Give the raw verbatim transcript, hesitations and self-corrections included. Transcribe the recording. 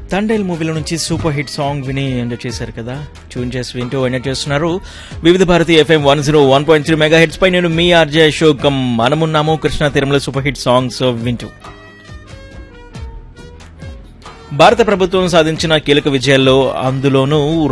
తండేల్ మూవీలో నుంచి super hit song విని ఎంజాయ్ చేశారు కదా. ట్యూన్ చేసి వింటూ ఎంజాయ్ చేస్తున్నారు వివిధ Bharati FM one zero one point three mega hits పై. నేను మీ ఆర్జే అశోక్. మనమున్నాము కృష్ణా తీరంలో సూపర్ హిట్ సాంగ్స్ వింటూ. భారత ప్రభుత్వం సాధించిన కీలక విజయాల్లో అందులోనూ